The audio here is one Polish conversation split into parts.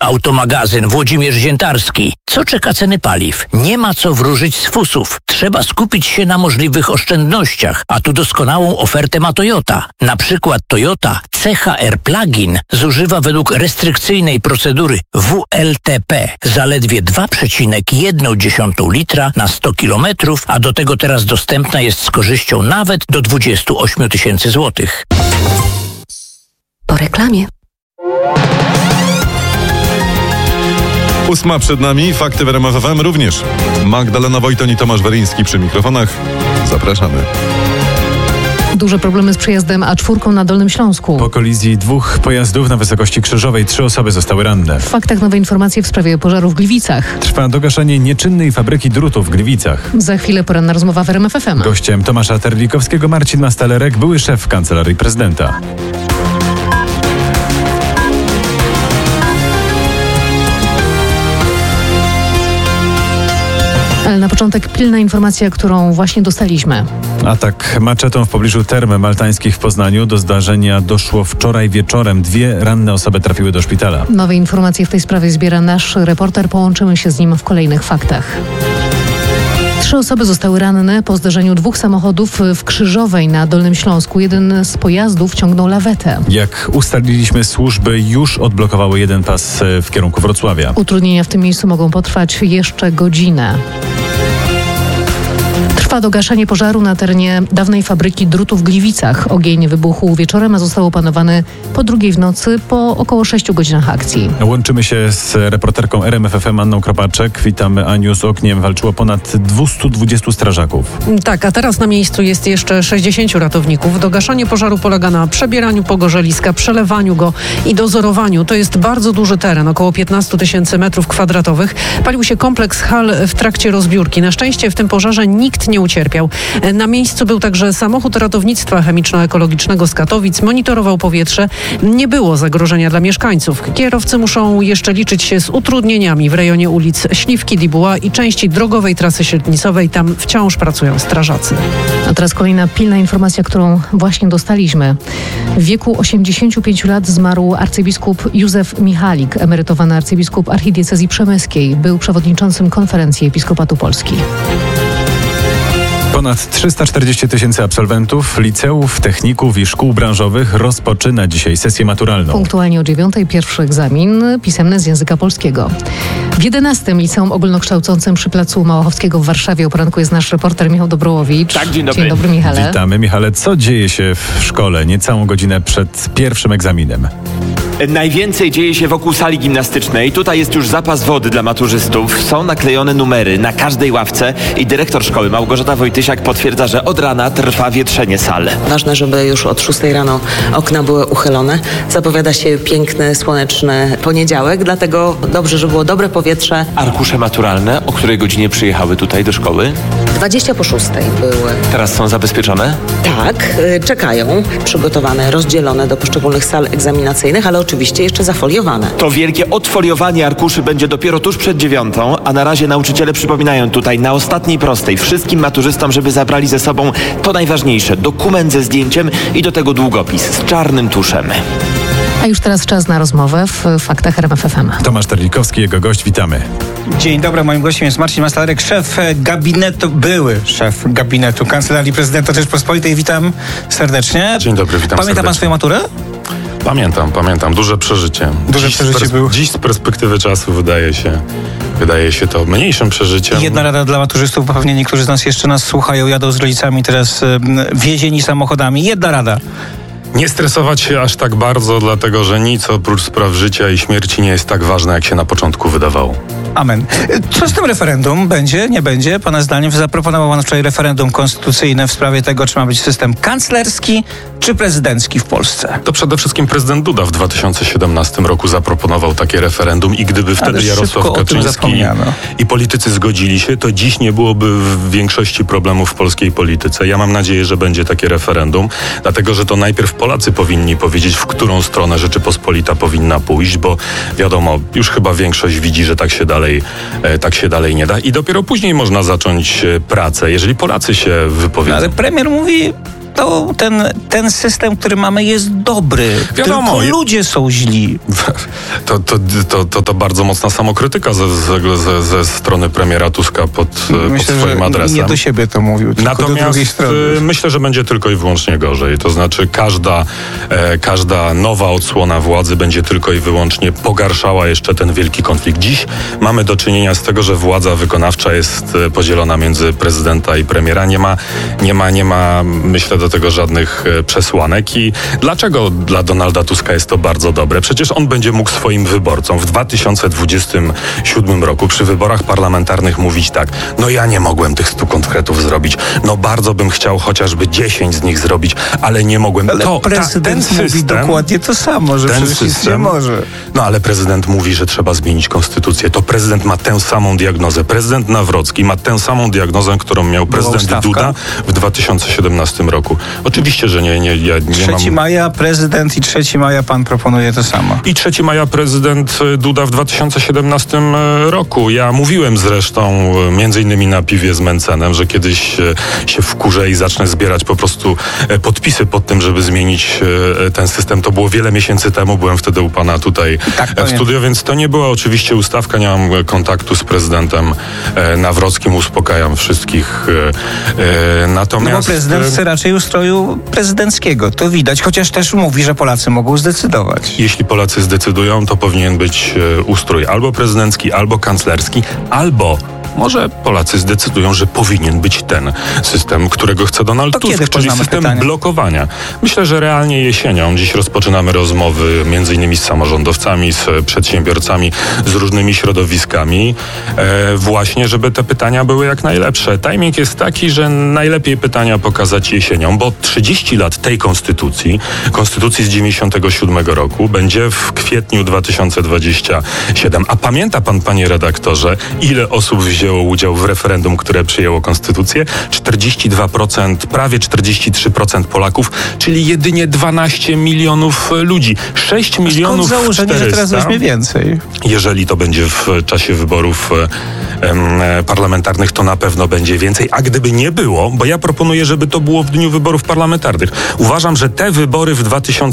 Automagazyn Włodzimierz Ziętarski. Co czeka ceny paliw? Nie ma co wróżyć z fusów. Trzeba skupić się na możliwych oszczędnościach, a tu doskonałą ofertę ma Toyota. Na przykład Toyota CHR Plug-in zużywa według restrykcyjnej procedury WLTP zaledwie 2,1 litra na 100 km, a do tego teraz dostępna jest z korzyścią nawet do 28 000 złotych. Po reklamie. 8 przed nami, fakty w RMF FM również. Magdalena Wojton i Tomasz Weryński przy mikrofonach. Zapraszamy. Duże problemy z przejazdem A4 na Dolnym Śląsku. Po kolizji 2 pojazdów na wysokości Krzyżowej 3 osoby zostały ranne. W faktach nowe informacje w sprawie pożaru w Gliwicach. Trwa dogaszanie nieczynnej fabryki drutów w Gliwicach. Za chwilę poranna rozmowa w RMF FM. Gościem Tomasza Terlikowskiego Marcin Mastalerek, były szef Kancelarii Prezydenta. Ale na początek pilna informacja, którą właśnie dostaliśmy. Atak maczetą w pobliżu term maltańskich w Poznaniu. Do zdarzenia doszło wczoraj wieczorem. 2 ranne osoby trafiły do szpitala. Nowe informacje w tej sprawie zbiera nasz reporter. Połączymy się z nim w kolejnych faktach. 3 osoby zostały ranne po zdarzeniu 2 samochodów w Krzyżowej na Dolnym Śląsku. Jeden z pojazdów ciągnął lawetę. Jak ustaliliśmy, służby już odblokowały jeden pas w kierunku Wrocławia. Utrudnienia w tym miejscu mogą potrwać jeszcze godzinę. Trwa dogaszanie pożaru na terenie dawnej fabryki drutów w Gliwicach. Ogień wybuchł wieczorem, a został opanowany po 2 w nocy po około 6 godzinach akcji. Łączymy się z reporterką RMF FM Anną Kropaczek. Witamy, Aniu. Z ogniem walczyło ponad 220 strażaków. Tak, a teraz na miejscu jest jeszcze 60 ratowników. Dogaszanie pożaru polega na przebieraniu pogorzeliska, przelewaniu go i dozorowaniu. To jest bardzo duży teren, około 15 000 metrów kwadratowych. Palił się kompleks hal w trakcie rozbiórki. Na szczęście w tym pożarze nikt nie ucierpiał. Na miejscu był także samochód ratownictwa chemiczno-ekologicznego z Katowic. Monitorował powietrze. Nie było zagrożenia dla mieszkańców. Kierowcy muszą jeszcze liczyć się z utrudnieniami w rejonie ulic Śliwki, Dibuła i części drogowej trasy średnicowej. Tam wciąż pracują strażacy. A teraz kolejna pilna informacja, którą właśnie dostaliśmy. W wieku 85 lat zmarł arcybiskup Józef Michalik, emerytowany arcybiskup archidiecezji przemyskiej. Był przewodniczącym Konferencji Episkopatu Polski. Ponad 340 000 absolwentów liceów, techników i szkół branżowych rozpoczyna dzisiaj sesję maturalną. Punktualnie o 9:00 pierwszy egzamin pisemny z języka polskiego. W 11. Liceum Ogólnokształcącym przy Placu Małachowskiego w Warszawie o poranku jest nasz reporter Michał Dobrowowicz. Tak, dzień dobry. Dzień dobry, Michale. Witamy, Michale. Co dzieje się w szkole niecałą godzinę przed pierwszym egzaminem? Najwięcej dzieje się wokół sali gimnastycznej. Tutaj jest już zapas wody dla maturzystów. Są naklejone numery na każdej ławce i dyrektor szkoły Małgorzata Wojtysiak potwierdza, że od rana trwa wietrzenie sal. Ważne, żeby już od 6 rano okna były uchylone. Zapowiada się piękny, słoneczny poniedziałek, dlatego dobrze, żeby było dobre powietrze. Arkusze maturalne, o której godzinie przyjechały tutaj do szkoły? 20 po 6 były. Teraz są zabezpieczone? Tak, czekają, przygotowane, rozdzielone do poszczególnych sal egzaminacyjnych, ale oczywiście jeszcze zafoliowane. To wielkie odfoliowanie arkuszy będzie dopiero tuż przed 9:00, a na razie nauczyciele przypominają tutaj na ostatniej prostej wszystkim maturzystom, żeby zabrali ze sobą to najważniejsze, dokument ze zdjęciem i do tego długopis z czarnym tuszem. A już teraz czas na rozmowę w faktach RMF FM. Tomasz Terlikowski, jego gość, witamy. Dzień dobry, moim gościem jest Marcin Mastalerek, były szef gabinetu Kancelarii Prezydenta Rzeczypospolitej. Witam serdecznie. Dzień dobry, witam Pamięta pan swoją maturę? Pamiętam. Duże przeżycie. Dziś z perspektywy czasu wydaje się to mniejszym przeżyciem. Jedna rada dla maturzystów, bo pewnie niektórzy z nas jeszcze nas słuchają, jadą z rodzicami teraz wiezieni samochodami. Jedna rada. Nie stresować się aż tak bardzo, dlatego że nic oprócz spraw życia i śmierci nie jest tak ważne, jak się na początku wydawało. Amen. Co z tym referendum? Będzie, nie będzie? Pana zdaniem zaproponował pan wczoraj referendum konstytucyjne w sprawie tego, czy ma być system kanclerski czy prezydencki w Polsce. To przede wszystkim prezydent Duda w 2017 roku zaproponował takie referendum i gdyby wtedy Jarosław Kaczyński i politycy zgodzili się, to dziś nie byłoby w większości problemów w polskiej polityce. Ja mam nadzieję, że będzie takie referendum, dlatego że to najpierw Polacy powinni powiedzieć, w którą stronę Rzeczypospolita powinna pójść, bo wiadomo, już chyba większość widzi, że tak się dalej nie da i dopiero później można zacząć pracę, jeżeli Polacy się wypowiedzą. Ale premier mówi to ten system, który mamy, jest dobry. Wiadomo, tylko ludzie są źli. To bardzo mocna samokrytyka ze strony premiera Tuska pod swoim adresem. Nie do siebie to mówił, tylko natomiast do drugiej strony. Myślę, że będzie tylko i wyłącznie gorzej. To znaczy każda nowa odsłona władzy będzie tylko i wyłącznie pogarszała jeszcze ten wielki konflikt. Dziś mamy do czynienia z tego, że władza wykonawcza jest podzielona między prezydenta i premiera. Nie ma, myślę, do tego żadnych przesłanek. I dlaczego dla Donalda Tuska jest to bardzo dobre? Przecież on będzie mógł swoim wyborcom w 2027 roku przy wyborach parlamentarnych mówić tak: no ja nie mogłem tych 100 konkretów zrobić. No bardzo bym chciał chociażby 10 z nich zrobić, ale nie mogłem. Ale prezydent mówi dokładnie to samo, że przecież nic nie może. No ale prezydent mówi, że trzeba zmienić konstytucję. To prezydent ma tę samą diagnozę. Prezydent Nawrocki ma tę samą diagnozę, którą miał prezydent Duda w 2017 roku. Oczywiście, że nie 3 maja prezydent i 3 maja pan proponuje to samo. I 3 maja prezydent Duda w 2017 roku. Ja mówiłem zresztą między innymi na piwie z Mencenem, że kiedyś się wkurzę i zacznę zbierać po prostu podpisy pod tym, żeby zmienić ten system. To było wiele miesięcy temu. Byłem wtedy u pana tutaj w studio, więc to nie była oczywiście ustawka. Nie mam kontaktu z prezydentem Nawrockim. Uspokajam wszystkich. Natomiast... No bo prezydent chce raczej ustroju prezydenckiego. To widać, chociaż też mówi, że Polacy mogą zdecydować. Jeśli Polacy zdecydują, to powinien być ustrój albo prezydencki, albo kanclerski, albo może Polacy zdecydują, że powinien być ten system, którego chce Donald Tusk, czyli system blokowania. Myślę, że realnie jesienią. Dziś rozpoczynamy rozmowy między innymi z samorządowcami, z przedsiębiorcami, z różnymi środowiskami, właśnie, żeby te pytania były jak najlepsze. Timing jest taki, że najlepiej pytania pokazać jesienią, bo 30 lat tej konstytucji z 97 roku, będzie w kwietniu 2027. A pamięta pan, panie redaktorze, ile osób wzięło udział w referendum, które przyjęło konstytucję? 42%, prawie 43% Polaków, czyli jedynie 12 milionów ludzi. 6 milionów 400. Założenie, że teraz weźmie więcej. Jeżeli to będzie w czasie wyborów parlamentarnych, to na pewno będzie więcej. A gdyby nie było, bo ja proponuję, żeby to było w dniu wyborów parlamentarnych. Uważam, że te wybory w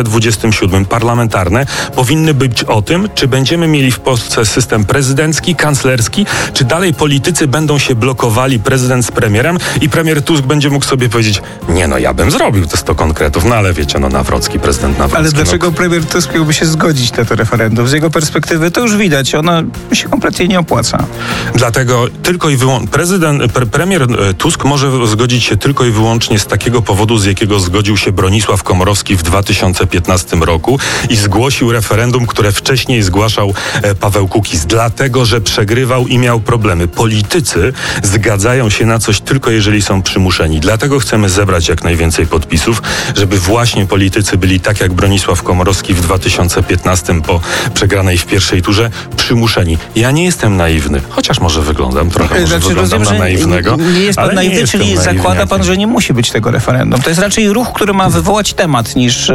2027 parlamentarne powinny być o tym, czy będziemy mieli w Polsce system prezydencki, kanclerski, czy dalej politycy będą się blokowali, prezydent z premierem, i premier Tusk będzie mógł sobie powiedzieć: nie, no ja bym zrobił te 100 konkretów, no ale wiecie, no Nawrocki, prezydent Nawrocki. Ale dlaczego premier Tusk miałby się zgodzić na to referendum? Z jego perspektywy to już widać, ono się kompletnie nie opłaca. Dlatego tylko i wyłącznie premier Tusk może zgodzić się tylko i wyłącznie z takiego powodu, z jakiego zgodził się Bronisław Komorowski w 2015 roku i zgłosił referendum, które wcześniej zgłaszał Paweł Kukiz. Dlatego, że przegrywał i miał problemy. Politycy zgadzają się na coś tylko jeżeli są przymuszeni. Dlatego chcemy zebrać jak najwięcej podpisów, żeby właśnie politycy byli tak jak Bronisław Komorowski w 2015 po przegranej w pierwszej turze przymuszeni. Ja nie jestem naiwny, chociaż może wyglądam trochę, wyglądam na naiwnego. Nie jest pan naiwny, czyli zakłada pan, że nie musi być tego referendum. To jest raczej ruch, który ma wywołać temat, niż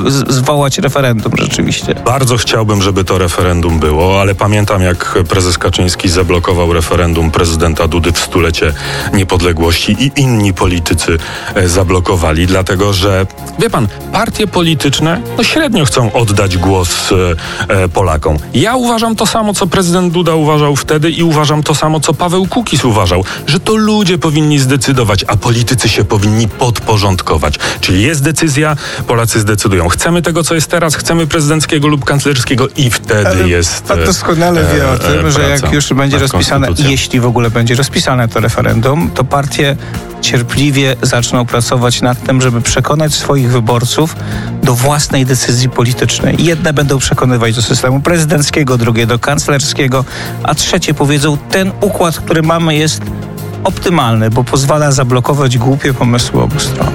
zwołać referendum rzeczywiście. Bardzo chciałbym, żeby to referendum było, ale pamiętam, jak prezes Kaczyński zablokował referendum prezydenta Dudy w 100-lecie niepodległości i inni politycy zablokowali, dlatego że, wie pan, partie polityczne średnio chcą oddać głos Polakom. Ja uważam to samo, co prezydent Duda uważał wtedy, i uważam to samo, co Paweł Kukiz uważał, że to ludzie powinni zdecydować, a politycy się powinni podporządkować. Czyli jest decyzja, Polacy zdecydują. Chcemy tego, co jest teraz, chcemy prezydenckiego lub kanclerskiego, i wtedy jest pan doskonale wie o tym, że jak już będzie rozpisane, jeśli w ogóle będzie rozpisane to referendum, to partie cierpliwie zaczną pracować nad tym, żeby przekonać swoich wyborców do własnej decyzji politycznej. Jedne będą przekonywać do systemu prezydenckiego, drugie do kanclerskiego, a trzecie powiedzą: ten układ, który mamy, jest optymalny, bo pozwala zablokować głupie pomysły obu stron.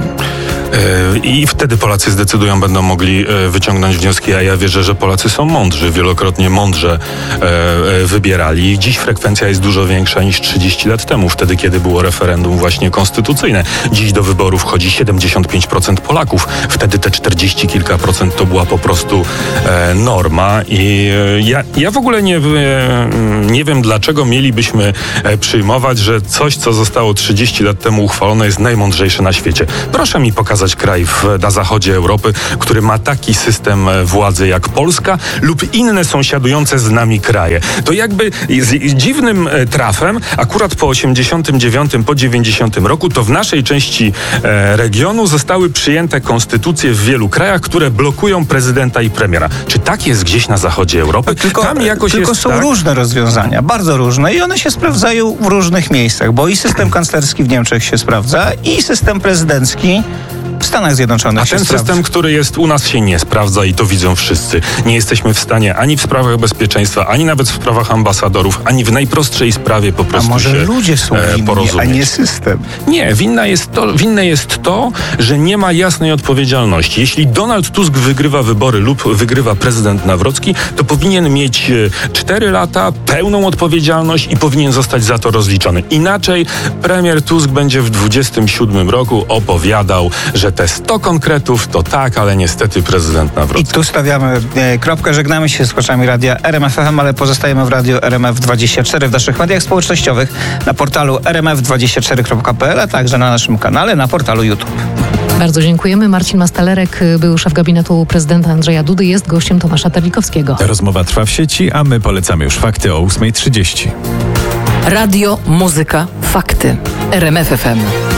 I wtedy Polacy zdecydują, będą mogli wyciągnąć wnioski, a ja wierzę, że Polacy są mądrzy, wielokrotnie mądrze wybierali. Dziś frekwencja jest dużo większa niż 30 lat temu, wtedy, kiedy było referendum właśnie konstytucyjne. Dziś do wyborów chodzi 75% Polaków. Wtedy te 40 kilka procent to była po prostu norma, i ja w ogóle nie wiem, dlaczego mielibyśmy przyjmować, że coś, co zostało 30 lat temu uchwalone, jest najmądrzejsze na świecie. Proszę mi pokazać wskazać kraj na zachodzie Europy, który ma taki system władzy jak Polska lub inne sąsiadujące z nami kraje. To jakby z dziwnym trafem, akurat po 89, po 90 roku, to w naszej części regionu zostały przyjęte konstytucje w wielu krajach, które blokują prezydenta i premiera. Czy tak jest gdzieś na zachodzie Europy? Tylko są różne rozwiązania, bardzo różne i one się sprawdzają w różnych miejscach, bo i system kanclerski w Niemczech się sprawdza i system prezydencki w Stanach Zjednoczonych. A ten system, który jest u nas, się nie sprawdza i to widzą wszyscy. Nie jesteśmy w stanie ani w sprawach bezpieczeństwa, ani nawet w sprawach ambasadorów, ani w najprostszej sprawie po prostu może się ludzie są winni, porozumieć. A nie system. Nie, winne jest to, że nie ma jasnej odpowiedzialności. Jeśli Donald Tusk wygrywa wybory lub wygrywa prezydent Nawrocki, to powinien mieć 4 lata, pełną odpowiedzialność i powinien zostać za to rozliczony. Inaczej premier Tusk będzie w 27 roku opowiadał, że te 100 konkretów to tak, ale niestety prezydent Nawrocki. I tu stawiamy kropkę, żegnamy się z słuchaczami radia RMF FM, ale pozostajemy w radiu RMF24 w naszych mediach społecznościowych, na portalu rmf24.pl, a także na naszym kanale, na portalu YouTube. Bardzo dziękujemy. Marcin Mastalerek, był szef gabinetu prezydenta Andrzeja Dudy, jest gościem Tomasza Terlikowskiego. Rozmowa trwa w sieci, a my polecamy już fakty o 8:30. Radio, muzyka, fakty. RMF FM.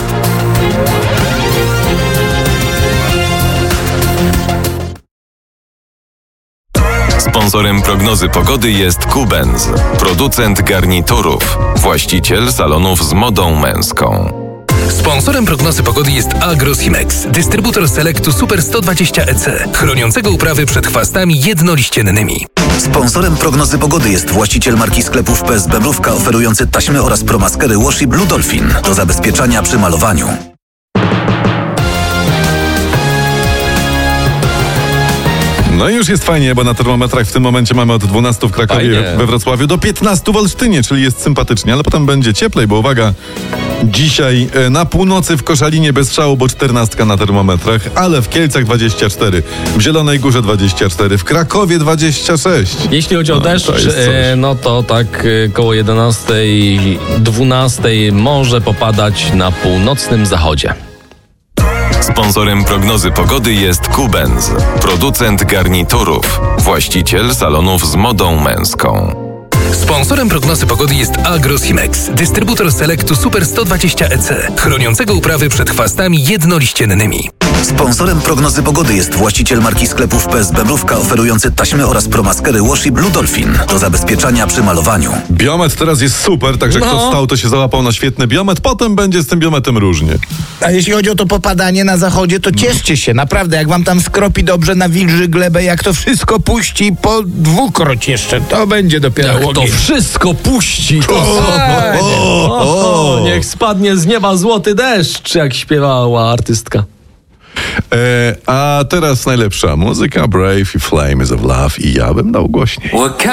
Sponsorem prognozy pogody jest Kubenz, producent garniturów, właściciel salonów z modą męską. Sponsorem prognozy pogody jest Agrosimex, dystrybutor Selectu Super 120 EC, chroniącego uprawy przed chwastami jednoliściennymi. Sponsorem prognozy pogody jest właściciel marki sklepów PSB Mrówka, oferujący taśmy oraz promaskery Wash i Blue Dolphin do zabezpieczania przy malowaniu. No i już jest fajnie, bo na termometrach w tym momencie mamy od 12 w Krakowie, we Wrocławiu do 15 w Olsztynie, czyli jest sympatycznie, ale potem będzie cieplej, bo uwaga, dzisiaj na północy w Koszalinie bez szału, bo 14 na termometrach, ale w Kielcach 24, w Zielonej Górze 24, w Krakowie 26. Jeśli chodzi o deszcz, no to tak koło 11, 12 może popadać na północnym zachodzie. Sponsorem prognozy pogody jest Kubenz, producent garniturów, właściciel salonów z modą męską. Sponsorem prognozy pogody jest Agrosimex, dystrybutor Selectu Super 120 EC, chroniącego uprawy przed chwastami jednoliściennymi. Sponsorem prognozy pogody jest właściciel marki sklepów PSB Mrówka, oferujący taśmy oraz promaskery Wash i Blue Dolphin do zabezpieczania przy malowaniu. Biometr teraz jest super, także kto stał, to się załapał na świetny biometr, potem będzie z tym biometrem różnie. A jeśli chodzi o to popadanie na zachodzie, to cieszcie się, naprawdę, jak wam tam skropi dobrze na wilży glebę, jak to wszystko puści po dwukroć jeszcze, to będzie dopiero jak ogień. To wszystko puści, niech spadnie z nieba złoty deszcz, jak śpiewała artystka. A teraz najlepsza muzyka, Brave i Flames of Love, i ja bym dał głośniej.